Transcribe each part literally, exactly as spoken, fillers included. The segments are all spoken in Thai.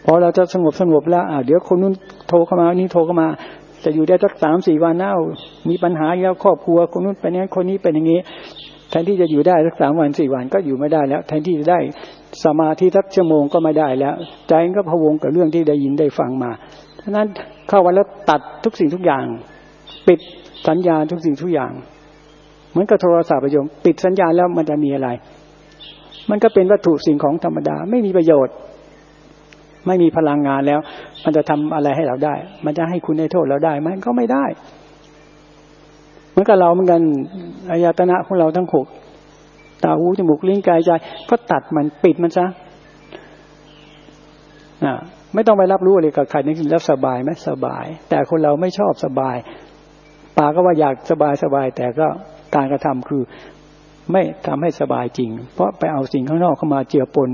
พอเราจะสงบสงบแล้วอ่าเดี๋ยวคนนู้นโทรเข้ามานี่โทรเข้ามาจะอยู่ได้สักสามสี่วันแล้วมีปัญหาแล้วครอบครัวคนนู้นเป็นอย่างนี้คนนี้เป็นอย่างนี้แทนที่จะอยู่ได้สักสามวันสี่วันก็อยู่ไม่ได้แล้วแทนที่จะได้สมาธิสักชั่วโมงก็ไม่ได้แล้วใจก็พะวงกับเรื่องที่ได้ยินได้ฟังมาฉะนั้นเข้าวันแล้วตัดทุกสิ่งทุกอย่างปิดสัญญาทุกสิ่งทุกอย่างเหมือนกับโทรศัพท์โยมปิดสัญญาแล้วมันจะมีอะไรมันก็เป็นวัตถุสิ่งของธรรมดาไม่มีประโยชน์ไม่มีพลังงานแล้วมันจะทำอะไรให้เราได้มันจะให้คุณให้โทษเราได้ไหมก็ไม่ได้เหมือนกับเราเหมือนกันอายตนะของเราทั้งหกตาหูจมูกลิ้นกายใจก็ตัดมันปิดมันซะอ่าไม่ต้องไปรับรู้อะไรกับใครนี่แล้วสบายไหมสบายแต่คนเราไม่ชอบสบายปากก็ว่าอยากสบายสบายแต่ก็การกระทำคือไม่ทำให้สบายจริงเพราะไปเอาสิ่งข้างนอกเข้ามาเจือปน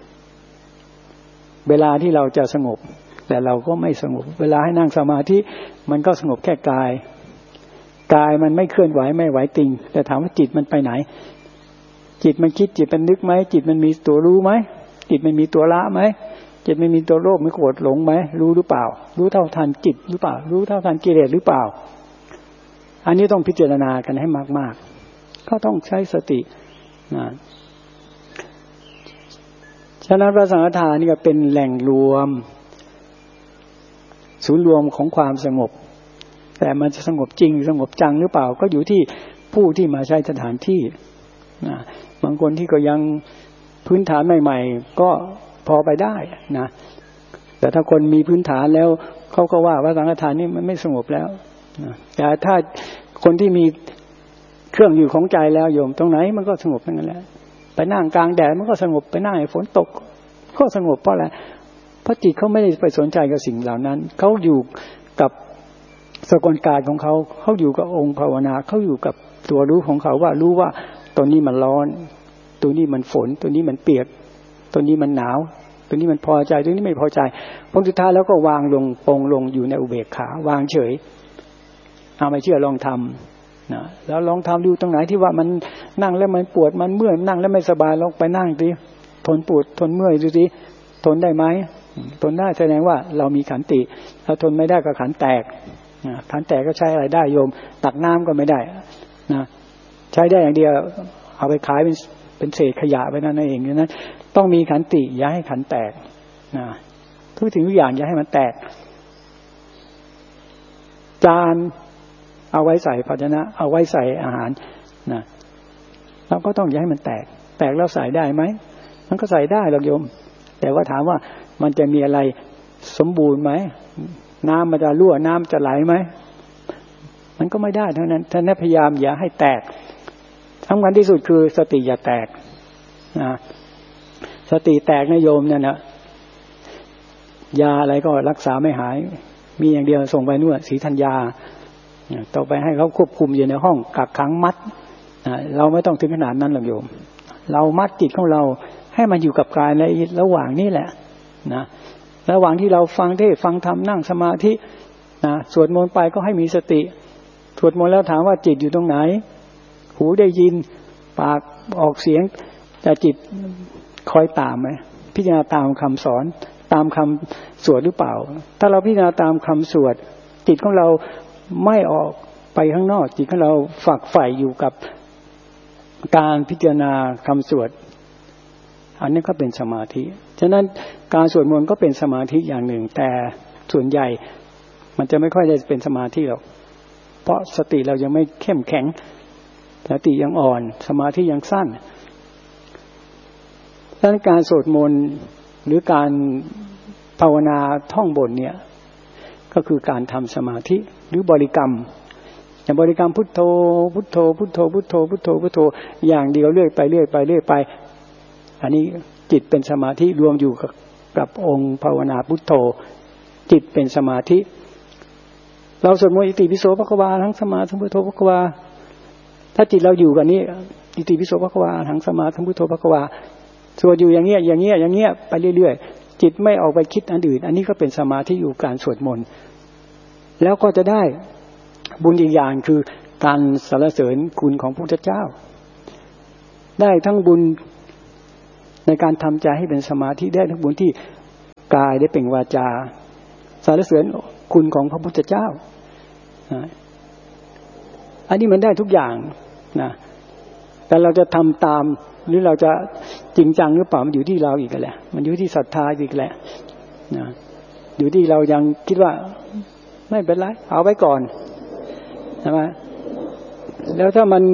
เวลาที่เราจะสงบแต่เราก็ไม่สงบเวลาให้นั่งสมาธิมันก็สงบแค่กายกายมันไม่เคลื่อนไหวไม่ไหวติงแต่ถามว่าจิตมันไปไหนจิตมันคิดจิตมันนึกไหมจิตมันมีตัวรู้ไหมจิตมันมีตัวละไหมจิตมันมีตัวโลภไม่โกรธหลงไหมรู้หรือเปล่ารู้เท่าทันจิตหรือเปล่ารู้เท่าทันกิเลสหรือเปล่าอันนี้ต้องพิจารณากันให้มากๆก็ต้องใช้สตินะฉะนั้นพระสังฆทานนี่ก็เป็นแหล่งรวมศูนย์รวมของความสงบแต่มันจะสงบจริงสงบจังหรือเปล่าก็อยู่ที่ผู้ที่มาใช้สถานที่นะบางคนที่ก็ยังพื้นฐานใหม่ๆก็พอไปได้นะแต่ถ้าคนมีพื้นฐานแล้วเขาก็ว่าว่าสังฆทานนี่มันไม่สงบแล้วนะแต่ถ้าคนที่มีเครื่องอยู่ของใจแล้วโยมตรงไหนมันก็สงบทั้งนั้นแหละไปนั่งกลางแดดมันก็สงบไปนั่งฝนตกก็สงบเพราะอะไรเพราะจิตเขาไม่ได้ไปสนใจกับสิ่งเหล่านั้นเขาอยู่กับสกลกายของเขาเขาอยู่กับองค์ภาวนาเขาอยู่กับตัวรู้ของเขาว่ารู้ว่าตัวนี้มันร้อนตัวนี้มันฝนตัวนี้มันเปียกตัวนี้มันหนาวตัวนี้มันพอใจตัวนี้ไม่พอใจพอสุดท้ายแล้วก็วางลงปรงลงอยู่ในอุเบกขาวางเฉยเอาไม่เชื่อลองทำนะแล้วลองทำดูตรงไหนที่ว่ามันนั่งแล้วมันปวดมันเมื่อยนั่งแล้วไม่สบายลองไปนั่งดิทนปวดทนเมื่อยดูสิทนได้ไหมทนได้แสดงว่าเรามีขันติถ้าทนไม่ได้ก็ขันแตกขันแตกก็ใช้อะไรได้โยมตักน้ำก็ไม่ได้นะใช้ได้อย่างเดียวเอาไปขายเป็นเป็นเศษขยะไปนั่นเองนั้นต้องมีขันติอย่าให้ขันแตกนะทุกสิ่งทุกอย่างอย่าให้มันแตกจานเอาไว้ใส่ภาชนะเอาไว้ใส่อาหารนะเราก็ต้องอย่าให้มันแตกแตกแล้วใส่ได้ไหมมันก็ใส่ได้หรอกโยมแต่ว่าถามว่ามันจะมีอะไรสมบูรณ์ไหมน้ำมันจะรั่วน้ำจะไหลไหมมันก็ไม่ได้ทั้งนั้นท่านพยายามอย่าให้แตกสำคัญที่สุดคือสติอย่าแตกนะสติแตกนะโยมเนี่ยนะยาอะไรก็รักษาไม่หายมีอย่างเดียวส่งไปนู่นศรีธัญญาต่อไปให้เขาควบคุมอยู่ในห้องกักขังมัดเราไม่ต้องถึงขนาดนั้นหรอกโยมเรามัดจิตของเราให้มันอยู่กับกายในระหว่างนี้แหละนะระหว่างที่เราฟังเทศน์ฟังธรรมนั่งสมาธินะสวดมนต์ไปก็ให้มีสติสวดมนต์แล้วถามว่าจิตอยู่ตรงไหนหูได้ยินปากออกเสียงแต่จิตคอยตามไหมพิจารณาตามคำสอนตามคำสวดหรือเปล่าถ้าเราพิจารณาตามคำสวดจิตของเราไม่ออกไปข้างนอกจิตของเราฝักใฝ่อยู่กับการพิจารณาคำสวดอันนี้ก็เป็นสมาธิฉะนั้นการสวดมนต์ก็เป็นสมาธิอย่างหนึ่งแต่ส่วนใหญ่มันจะไม่ค่อยได้เป็นสมาธิหรอกเพราะสติเรายังไม่เข้มแข็งสติยังอ่อนสมาธิยังสั้นดังนั้นการสวดมนต์หรือการภาวนาท่องบทเนี่ยก็คือการทำสมาธิหรือบริกรรมอย่างบริกรรมพุทโธพุทโธพุทโธพุทโธพุทโธพุทโธอย่างเดียวเรื่อยไปเรื่อยไปเรื่อยไปอันนี้จิตเป็นสมาธิรวมอยู่กับกับองค์ภาวนาพุทโธจิตเป็นสมาธิเราสวดมนต์อิติปิโสภควาทั้งสมาธิพุทโธภควาถ้าจิตเราอยู่กับนี้อิติปิโสภควาทั้งสมาธิพุทโธภควาสวดอยู่อย่างเงี้ยอย่างเงี้ยอย่างเงี้ยไปเรื่อยๆจิตไม่ออกไปคิดอันอื่นอันนี้ก็เป็นสมาธิอยู่การสวดมนต์แล้วก็จะได้บุญอีกอย่างคือการสรรเสริญคุณของพระพุทธเจ้าได้ทั้งบุญในการทำใจให้เป็นสมาธิได้ทั้งบุญที่กายได้เปล่งวาจาสรรเสริญคุณของพระพุทธเจ้าอันนี้มันได้ทุกอย่างนะแต่เราจะทำตามหรือเราจะจริงจังหรือเปล่ามันอยู่ที่เราอีกแหละมันอยู่ที่ศรัทธาอีกแหละนะอยู่ที่เรายังคิดว่าไม่เป็นไรเอาไว้ก่อนใช่ไหมแล้วถ้ามัน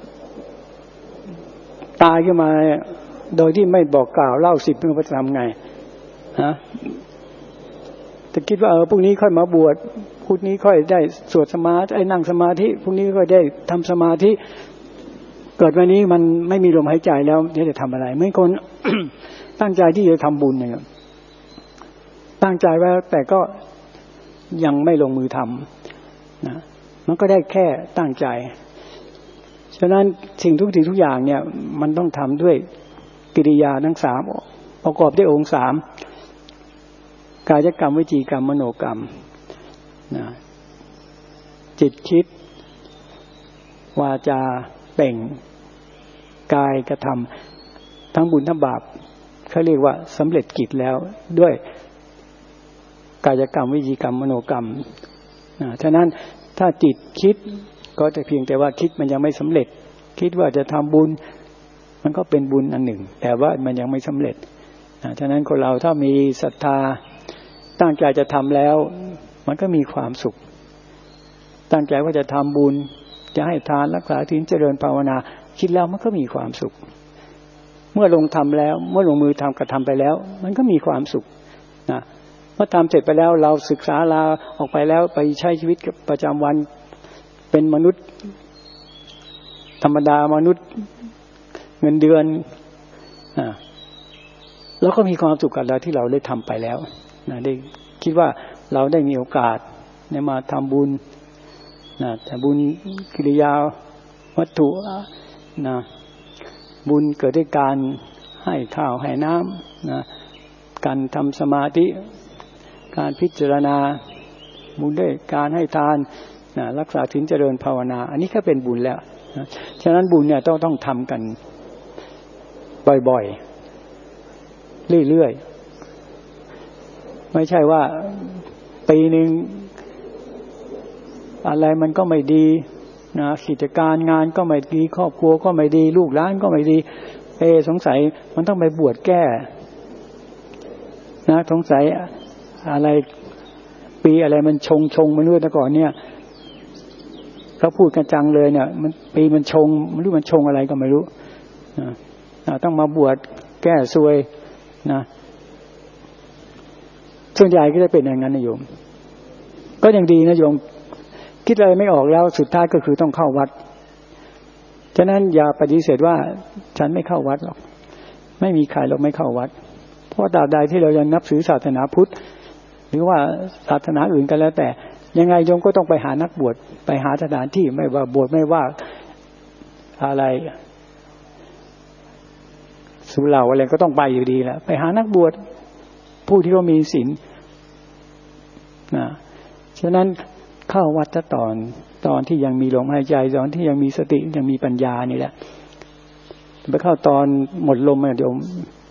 ตายขึ้นมาโดยที่ไม่บอกกล่าวเล่าสิบเป็นประจำไงฮะจะคิดว่าเออพรุ่งนี้ค่อยมาบวชพรุ่งนี้ค่อยได้สวดสมาธิไอ้นั่งสมาธิพรุ่งนี้ค่อยได้ทำสมาธิเกิดวันนี้มันไม่มีลมหายใจแล้วจะทำอะไรไม่คน ตั้งใจที่จะทำบุญเนี่ยตั้งใจไว้แต่ก็ยังไม่ลงมือทำนะมันก็ได้แค่ตั้งใจฉะนั้นสิ่งทุกสิ่งทุกอย่างเนี่ยมันต้องทำด้วยกิริยาทั้งสามประกอบด้วยองค์สามกายกรรมวจีกรรมมโนกรรมนะจิตคิดวาจาเปล่งกายกระทำทั้งบุญทั้งบาปเขาเรียกว่าสำเร็จกิจแล้วด้วยกายกรรมวจีกรรมมโนกรรมนะฉะนั้นถ้าจิตคิดก็จะเพียงแต่ว่าคิดมันยังไม่สำเร็จคิดว่าจะทำบุญมันก็เป็นบุญอันหนึ่งแต่ว่ามันยังไม่สำเร็จนะฉะนั้นคนเราถ้ามีศรัทธาตั้งใจจะทำแล้วมันก็มีความสุขตั้งใจว่าจะทำบุญจะให้ทานรักษาศีลเจริญภาวนาคิดแล้วมันก็มีความสุขเมื่อลงทำแล้วเมื่อลงมือทำกระทำไปแล้วมันก็มีความสุขนะเมื่อทำเสร็จไปแล้วเราศึกษาลาออกไปแล้วไปใช้ชีวิตประจำวันเป็นมนุษย์ธรรมดามนุษย์เงินเดือนอ่าแล้วก็มีความสุขกับเราที่เราได้ทำไปแล้วนะได้คิดว่าเราได้มีโอกาสได้มาทำบุญนะแต่บุญกิริยาวัตถุนะบุญเกิดด้วยการให้ข้าวให้น้ำนะการทำสมาธิการพิจารณาบุญด้วยการให้ทานนะรักษาศีลเจริญภาวนาอันนี้ก็เป็นบุญแล้วนะฉะนั้นบุญเนี่ยต้องต้องทำกันบ่อยๆเรื่อยๆไม่ใช่ว่าปีหนึ่งอะไรมันก็ไม่ดีนะกิจการงานก็ไม่ดีครอบครัวก็ไม่ดีลูกหลานก็ไม่ดีเอสงสัยมันต้องไปบวชแก้นะสงสัยอะไรปีอะไรมันชงชงมาเรื่อยแต่ก่อนเนี่ยเขาพูดกันจังเลยเนี่ยมันปีมันชงไม่รู้มันชงอะไรก็ไม่รู้นะต้องมาบวชแก้ซวยนะส่วนใหญ่ก็จะเป็นอย่างนั้นนะโยมก็ยังดีนะโยมคิดอะไรไม่ออกแล้วสุดท้ายก็คือต้องเข้าวัดฉะนั้นอย่าปฏิเสธว่าฉันไม่เข้าวัดหรอกไม่มีใครหรอกไม่เข้าวัดเพราะตราบใดที่เรายังนับถือศาสนาพุทธหรือว่าศาสนาอื่นกันแล้วแต่ยังไงโยมก็ต้องไปหานักบวชไปหาสถานที่ไม่ว่าบวชไม่ว่าอะไรสุเหร่าอะไรก็ต้องไปอยู่ดีแหละไปหานักบวชผู้ที่เขามีศีลนะฉะนั้นเข้าวัดตอนตอนที่ยังมีลมหายใจตอนที่ยังมีสติยังมีปัญญานี่แหละไปเข้าตอนหมดลมเนี่ยโยม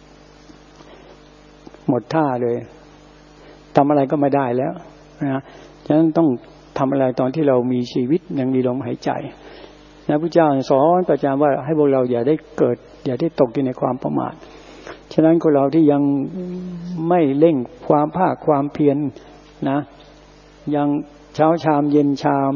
หมดท่าเลยทำอะไรก็ไม่ได้แล้วนะฉะนั้นต้องทำอะไรตอนที่เรามีชีวิตยังมีลมหายใจนะพระเจ้าสอนประจำว่าให้พวกเราอย่าได้เกิดอย่าได้ตกอยู่ในความประมาทฉะนั้นคนเราที่ยังไม่เร่งความภาคความเพียร นะยังเช้าชามเย็นชาม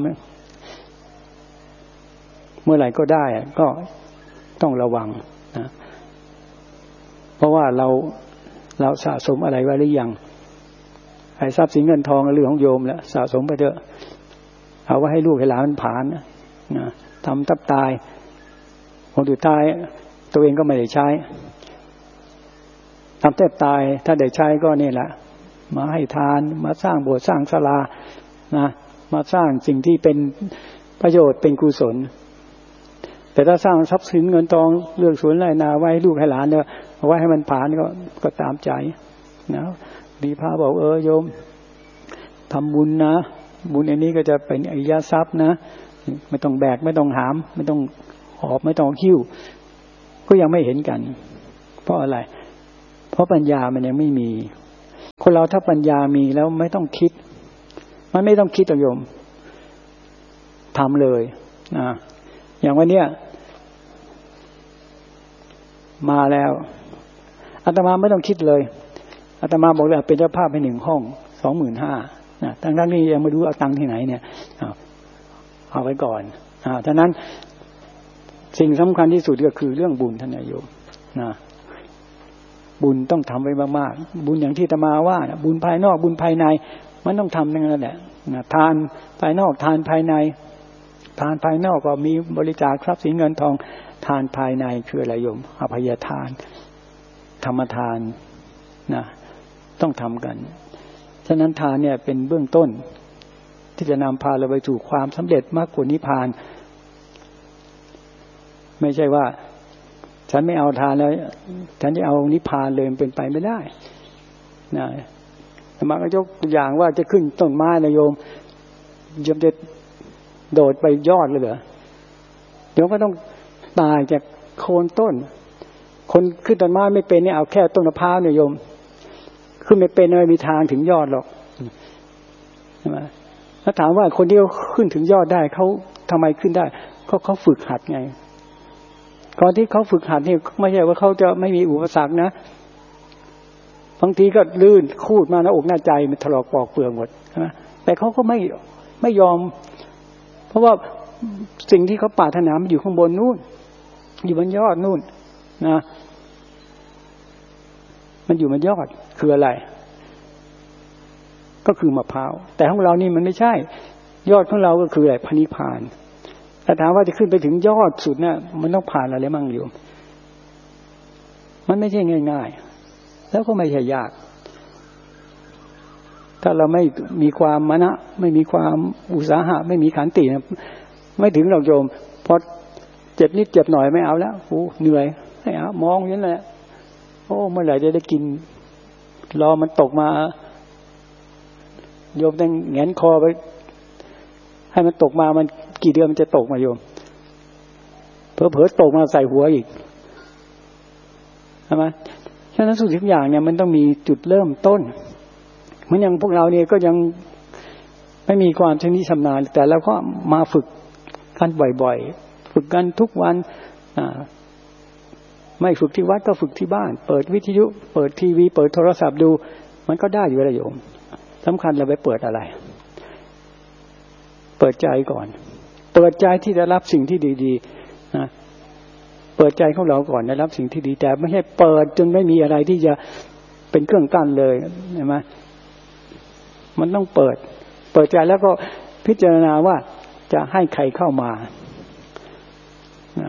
เมื่อไหร่ก็ได้ก็ต้องระวังนะเพราะว่าเราเราสะสมอะไรไว้หรือยังไอ้ทรัพย์สินเงินทองเรื่องของโยมแล้วสะสมไปเถอะเอาไว้ให้ลูกให้หลานมันผ่านนะนะทำทับตายผลสุดท้ายตัวเองก็ไม่ได้ใช้ทำแทบตายถ้าได้ใช้ก็นี่แหละมาให้ทานมาสร้างโบสถ์สร้างศาลานะมาสร้างสิ่งที่เป็นประโยชน์เป็นกุศลแต่ถ้าสร้างทรัพย์สินเงินทองเลือกสวนไรนาไว้ให้ลูกให้หลานเนี่ยเอาไว้ให้มันผ่านก็ก็ตามใจนะดีพระบอกเออโยมทำบุญนะบุญอันนี้ก็จะเป็นอริยทรัพย์นะไม่ต้องแบกไม่ต้องหามไม่ต้องหอบไม่ต้องหิ้วก็ยังไม่เห็นกันเพราะอะไรเพราะปัญญามันยังไม่มีคนเราถ้าปัญญามีแล้วไม่ต้องคิดมันไม่ต้องคิดโยมทำเลยนะอย่างวันเนี้ยมาแล้วอาตมาไม่ต้องคิดเลยอาตมาบอกเลยเป็นเจ้าภาพให้หนึ่งห้องสองหมื่นห้านะทั้งนั้นนี่ยังไม่รู้เอาตังค์ที่ไหนเนี่ยเอาไว้ก่อนอ่าฉะนั้นสิ่งสำคัญที่สุดก็คือเรื่องบุญท่านนายโยมนะบุญต้องทำไว้มากๆบุญอย่างที่อาตมาว่านะบุญภายนอกบุญภายในมันต้องทำทั้งนั้นแหละนะทานภายนอกทานภายในทานภายนอกก็มีบริจาคทรัพย์สินเงินทองทานภายในคืออะไรโยมอภัยทานธรรมทานนะต้องทำกันฉะนั้นทานเนี่ยเป็นเบื้องต้นที่จะนำพาเราไปสู่ความสำเร็จมรรคผลนิพพานไม่ใช่ว่าฉันไม่เอาทานแล้วฉันจะเอานิพพานเลยมันเป็นไปไม่ได้นะมาก็ยกตัวอย่างว่าจะขึ้นต้นไม้นะโยมโยมจะโดดไปยอดเลยเหรอโยมก็ต้องตายจากโคนต้นคนขึ้นต้นไม้ไม่เป็นเนี่ยเอาแค่ต้นมะพร้าวเนี่ยโยมขึ้นไม่เป็นไม่มีทางถึงยอดหรอกใช่ไหมถ้าถามว่าคนที่เขาขึ้นถึงยอดได้เขาทำไมขึ้นได้เขาเขาฝึกหัดไงก่อนที่เขาฝึกหัดนี่ไม่ใช่ว่าเขาจะไม่มีอุปสรรคนะบางทีก็ลื่นคูดมาหน้าอกหน้าใจมันถลอกปอกเปลือกหมดใช่ไหมแต่เขาก็ไม่ไม่ยอมเพราะว่าสิ่งที่เขาปรารถนามันอยู่ข้างบนนู่นอยู่บนยอดนู่นนะมันอยู่บนยอดคืออะไรก็คือมะพร้าวแต่ของเรานี่มันไม่ใช่ยอดของเราก็คืออะไรพระนิพพานแต่ถามว่าจะขึ้นไปถึงยอดสุดเนี่ยมันต้องผ่านอะไรมั่งอยู่มันไม่ใช่ง่ายๆแล้วก็ไม่ใช่ยากถ้าเราไม่มีความมณะไม่มีความอุตสาหะไม่มีขันตินะไม่ถึงหรอกโยมพอเจ็บนิดเจ็บหน่อยไม่เอาแล้วโอ้เหนื่อยไม่เอามองอย่างนั้นแหละโอ้เมื่อไหร่จะได้กินรอมันตกมาโยมต้องแงนคอไปให้มันตกมามันกี่เดือนมันจะตกมาโยมเผลอๆตกมาใส่หัวอีกใช่ไหมฉะนั้นทุกอย่างเนี่ยมันต้องมีจุดเริ่มต้นเหมือนอย่างพวกเราเนี่ยก็ยังไม่มีความชำนิชำนาญแต่เราก็มาฝึกกันบ่อยๆฝึกกันทุกวันอ่าไม่ฝึกที่วัดก็ฝึกที่บ้านเปิดวิทยุเปิดทีวีเปิดโทรศัพท์ดูมันก็ได้อยู่แล้วโยมสำคัญเราไปเปิดอะไรเปิดใจก่อนเปิดใจที่จะรับสิ่งที่ดีๆนะเปิดใจของเราก่อนได้รับสิ่งที่ดีแต่ไม่ใช่เปิดจนไม่มีอะไรที่จะเป็นเครื่องกั้นเลยใช่ไหมมันต้องเปิดเปิดใจแล้วก็พิจารณาว่าจะให้ใครเข้ามานะ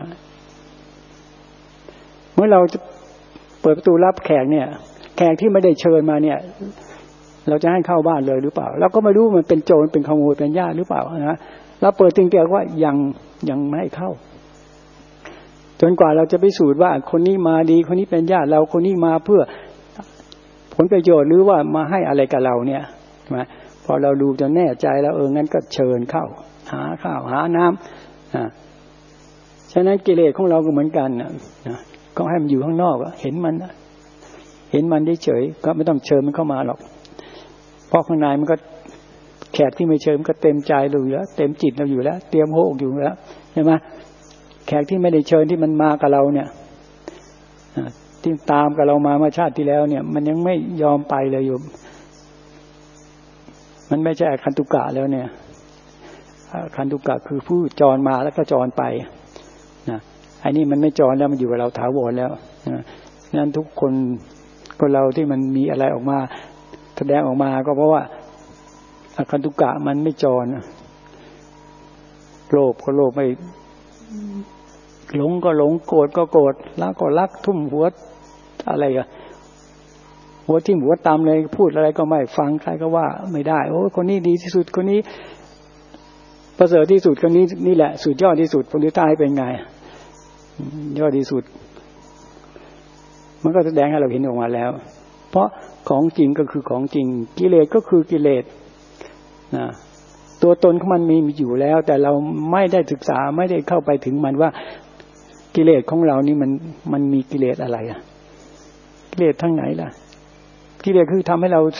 เมื่อเราจะเปิดประตูรับแขกเนี่ยแขกที่ไม่ได้เชิญมาเนี่ยเราจะให้เข้าบ้านเลยหรือเปล่าเราก็ไม่รู้มันเป็นโจรเป็นขโมยเป็นญาติหรือเปล่านะเราเปิดจริงๆว่ายังยังไม่ให้เข้าจนกว่าเราจะไปพิสูจน์ว่าคนนี้มาดีคนนี้เป็นญาติเราคนนี้มาเพื่อผลประโยชน์หรือว่ามาให้อะไรกับเราเนี่ยใช่ไหมพอเราดูจะแน่ใจแล้วเอองั้นก็เชิญเข้าหาข้าวหาน้ำอ่าฉะนั้นกิเลสของเราก็เหมือนกันนะก็ให้มันอยู่ข้างนอกเห็นมันเห็นมันได้เฉยก็ไม่ต้องเชิญมันเข้ามาหรอกเพราะข้างในมันก็แขกที่ไม่เชิญมันก็เต็มใจเราอยู่แล้วเต็มจิตเราอยู่แล้วเตรียมโหกอยู่แล้วใช่ไหมแขกที่ไม่ได้เชิญที่มันมากับเราเนี่ยที่ตามกับเรามาเมื่อชาติที่แล้วเนี่ยมันยังไม่ยอมไปเลยอยู่มันไม่ใช่อคันตุกะแล้วเนี่ยอคันตุกะคือผู้จรมาแล้วก็จรไปนะไอ้นี่มันไม่จรแล้วมันอยู่กับเราถาวรแล้วนะนั้นทุกคนคนเราที่มันมีอะไรออกมาแสดงออกมาก็เพราะว่าอคันตุกะมันไม่จรโลภก็โลภไม่หลงก็หลงโกรธก็โกรธรักก็รักทุ่มหัวอะไรกันหัวทิ่มหัวตามเลยพูดอะไรก็ไม่ฟังใครก็ว่าไม่ได้โอ้คนนี้ดีที่สุดคนนี้ประเสริฐที่สุดคนนี้นี่แหละสุดยอดที่สุดคนที่ตายเป็นไงยอดที่สุดมันก็แสดงให้เราเห็นออกมาแล้วเพราะของจริงก็คือของจริงกิเลสก็คือกิเลสนะตัวตนของมันมีอยู่แล้วแต่เราไม่ได้ศึกษาไม่ได้เข้าไปถึงมันว่ากิเลสของเรานี่มันมันมีกิเลสอะไรอ่ะกิเลสทั้งไหนล่ะกิเลสคือทำให้เรา